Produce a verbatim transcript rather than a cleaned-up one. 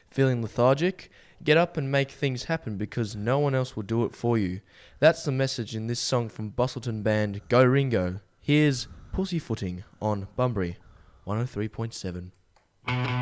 Feeling lethargic? Get up and make things happen because no one else will do it for you. That's the message in this song from Bustleton band Go Ringo. Here's Pussyfooting on Bunbury one oh three point seven.